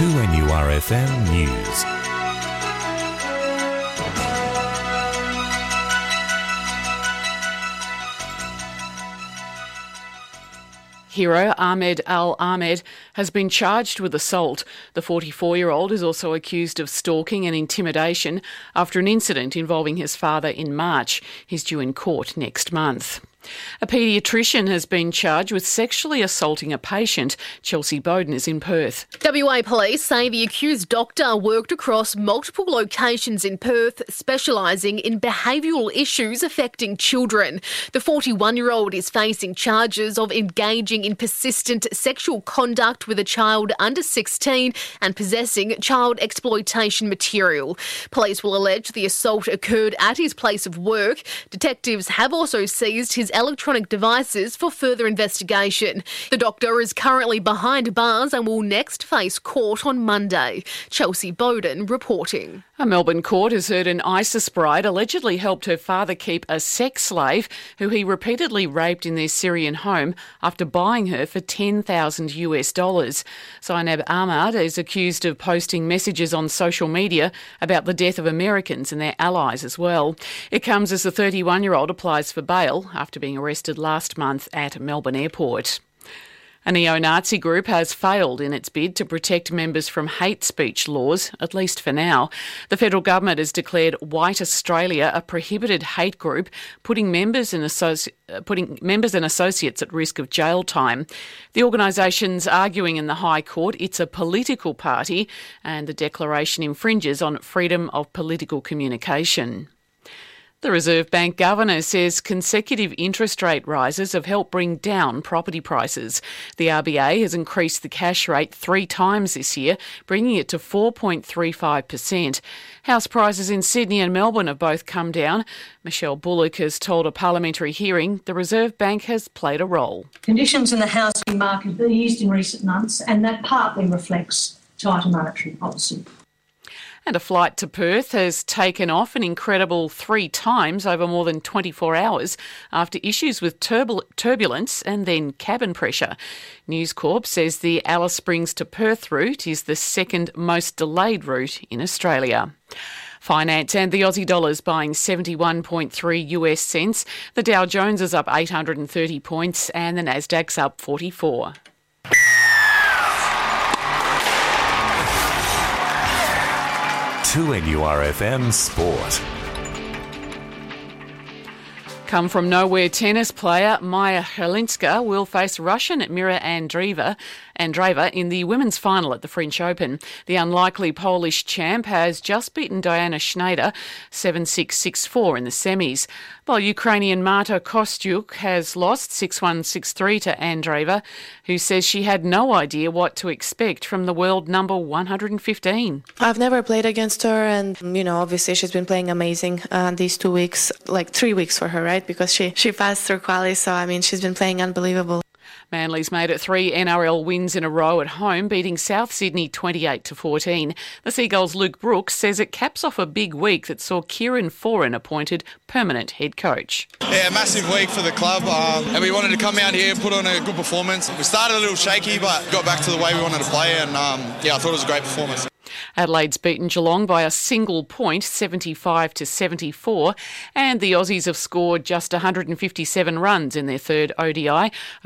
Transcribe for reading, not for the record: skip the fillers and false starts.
2NURFM News. Hero Ahmed Al-Ahmed has been charged with assault. The 44-year-old is also accused of stalking and intimidation after an incident involving his father in March. He's due in court next month. A paediatrician has been charged with sexually assaulting a patient. Chelsea Bowden is in Perth. WA Police say the accused doctor worked across multiple locations in Perth, specialising in behavioural issues affecting children. The 41-year-old is facing charges of engaging in persistent sexual conduct with a child under 16 and possessing child exploitation material. Police will allege the assault occurred at his place of work. Detectives have also seized his electronic devices for further investigation. The doctor is currently behind bars and will next face court on Monday. Chelsea Bowden reporting. A Melbourne court has heard an ISIS bride allegedly helped her father keep a sex slave who he repeatedly raped in their Syrian home after buying her for $10,000. Zainab Ahmad is accused of posting messages on social media about the death of Americans and their allies as well. It comes as the 31-year-old applies for bail after being arrested last month at Melbourne Airport. A neo-Nazi group has failed in its bid to protect members from hate speech laws, at least for now. The federal government has declared White Australia a prohibited hate group, putting members and associates at risk of jail time. The organisation's arguing in the High Court it's a political party and the declaration infringes on freedom of political communication. The Reserve Bank Governor says consecutive interest rate rises have helped bring down property prices. The RBA has increased the cash rate 3 times this year, bringing it to 4.35%. House prices in Sydney and Melbourne have both come down. Michelle Bullock has told a parliamentary hearing the Reserve Bank has played a role. Conditions in the housing market have eased in recent months, and that partly reflects tighter monetary policy. And a flight to Perth has taken off an incredible 3 times over more than 24 hours after issues with turbulence and then cabin pressure. News Corp says the Alice Springs to Perth route is the second most delayed route in Australia. Finance and the Aussie dollar's buying 71.3 US cents. The Dow Jones is up 830 points and the Nasdaq's up 44. NURFM Sport. Come from nowhere tennis player Maya Helinska will face Russian Mira Andreeva in the women's final at the French Open. The unlikely Polish champ has just beaten Diana Schneider 7-6, 6-4 in the semis, while Ukrainian Marta Kostyuk has lost 6-1, 6-3 to Andreeva, who says she had no idea what to expect from the world number 115. I've never played against her, and, obviously she's been playing amazing these 2 weeks, like 3 weeks for her, right? Because she passed through quali, so, she's been playing unbelievable. Manly's made it 3 NRL wins in a row at home, beating South Sydney 28-14. The Seagulls' Luke Brooks says it caps off a big week that saw Kieran Foran appointed permanent head coach. Yeah, massive week for the club, and we wanted to come out here and put on a good performance. We started a little shaky, but got back to the way we wanted to play, and I thought it was a great performance. Adelaide's beaten Geelong by a single point, 75-74, and the Aussies have scored just 157 runs in their third ODI.